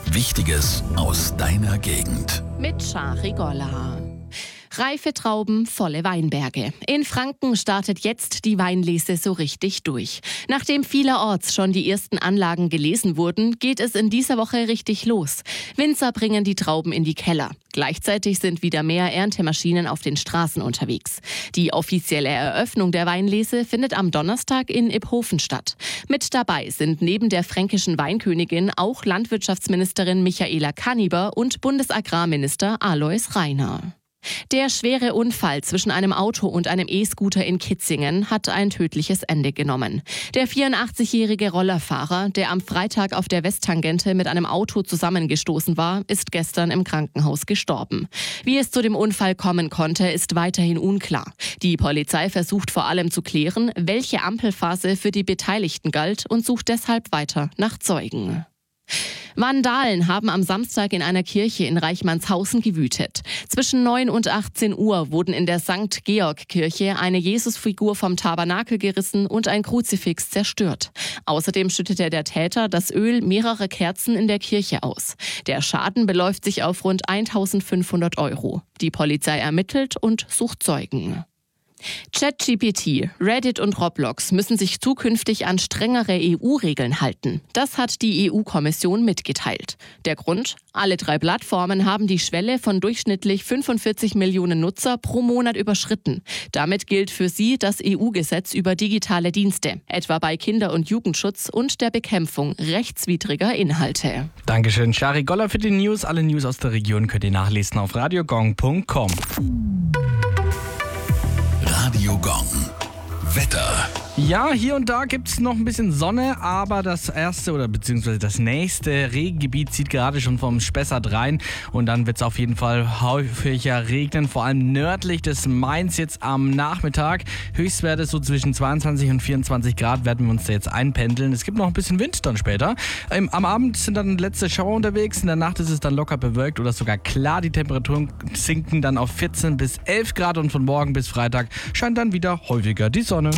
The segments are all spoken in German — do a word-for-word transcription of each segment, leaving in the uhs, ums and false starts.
Wichtiges aus deiner Gegend. Mit Shari Golla. Reife Trauben, volle Weinberge. In Franken startet jetzt die Weinlese so richtig durch. Nachdem vielerorts schon die ersten Anlagen gelesen wurden, geht es in dieser Woche richtig los. Winzer bringen die Trauben in die Keller. Gleichzeitig sind wieder mehr Erntemaschinen auf den Straßen unterwegs. Die offizielle Eröffnung der Weinlese findet am Donnerstag in Iphofen statt. Mit dabei sind neben der fränkischen Weinkönigin auch Landwirtschaftsministerin Michaela Kanniber und Bundesagrarminister Alois Rainer. Der schwere Unfall zwischen einem Auto und einem E-Scooter in Kitzingen hat ein tödliches Ende genommen. Der vierundachtzigjährige Rollerfahrer, der am Freitag auf der Westtangente mit einem Auto zusammengestoßen war, ist gestern im Krankenhaus gestorben. Wie es zu dem Unfall kommen konnte, ist weiterhin unklar. Die Polizei versucht vor allem zu klären, welche Ampelphase für die Beteiligten galt und sucht deshalb weiter nach Zeugen. Vandalen haben am Samstag in einer Kirche in Reichmannshausen gewütet. Zwischen neun und achtzehn Uhr wurden in der Sankt Georg-Kirche eine Jesusfigur vom Tabernakel gerissen und ein Kruzifix zerstört. Außerdem schüttete der Täter das Öl mehrerer Kerzen in der Kirche aus. Der Schaden beläuft sich auf rund eintausendfünfhundert Euro. Die Polizei ermittelt und sucht Zeugen. ChatGPT, Reddit und Roblox müssen sich zukünftig an strengere E U-Regeln halten. Das hat die E U-Kommission mitgeteilt. Der Grund? Alle drei Plattformen haben die Schwelle von durchschnittlich fünfundvierzig Millionen Nutzer pro Monat überschritten. Damit gilt für sie das E U-Gesetz über digitale Dienste, etwa bei Kinder- und Jugendschutz und der Bekämpfung rechtswidriger Inhalte. Dankeschön, Shari Golla für die News. Alle News aus der Region könnt ihr nachlesen auf radiogong punkt com. Radio Gong. Wetter. Ja, hier und da gibt es noch ein bisschen Sonne, aber das erste oder beziehungsweise das nächste Regengebiet zieht gerade schon vom Spessart rein und dann wird es auf jeden Fall häufiger regnen, vor allem nördlich des Mains jetzt am Nachmittag. Höchstwerte so zwischen zweiundzwanzig und vierundzwanzig Grad werden wir uns da jetzt einpendeln. Es gibt noch ein bisschen Wind dann später. Ähm, am Abend sind dann letzte Schauer unterwegs, in der Nacht ist es dann locker bewölkt oder sogar klar. Die Temperaturen sinken dann auf vierzehn bis elf Grad und von morgen bis Freitag scheint dann wieder häufiger die Sonne.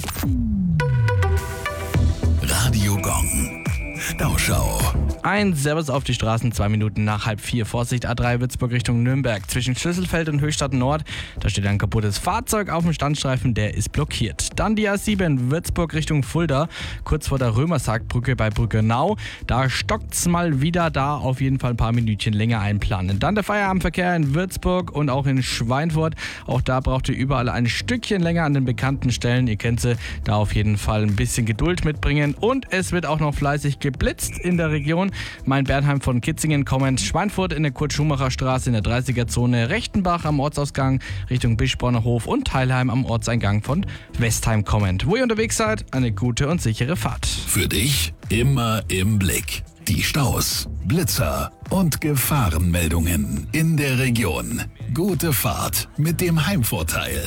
Radio Gong. Stauschau. Ein Servus auf die Straßen, zwei Minuten nach halb vier. Vorsicht, A drei Würzburg Richtung Nürnberg. Zwischen Schlüsselfeld und Höchstadt Nord, da steht ein kaputtes Fahrzeug auf dem Standstreifen, der ist blockiert. Dann die A sieben, Würzburg Richtung Fulda, kurz vor der Römersargbrücke bei Brückenau. Da stockt's mal wieder, da auf jeden Fall ein paar Minütchen länger einplanen. Dann der Feierabendverkehr in Würzburg und auch in Schweinfurt. Auch da braucht ihr überall ein Stückchen länger an den bekannten Stellen. Ihr kennt sie, da auf jeden Fall ein bisschen Geduld mitbringen. Und es wird auch noch fleißig geblitzt in der Region. Main-Bernheim von Kitzingen kommend, Schweinfurt in der Kurt-Schumacher-Straße in der dreißiger-Zone, Rechtenbach am Ortsausgang Richtung Bischborner Hof und Teilheim am Ortseingang von Westheim kommend. Wo ihr unterwegs seid, eine gute und sichere Fahrt. Für dich immer im Blick. Die Staus, Blitzer und Gefahrenmeldungen in der Region. Gute Fahrt mit dem Heimvorteil.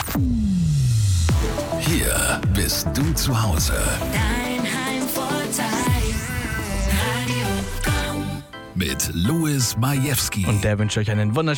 Hier bist du zu Hause. Dein Heimvorteil. Radio Gong. Mit Louis Majewski. Und der wünscht euch einen wunderschönen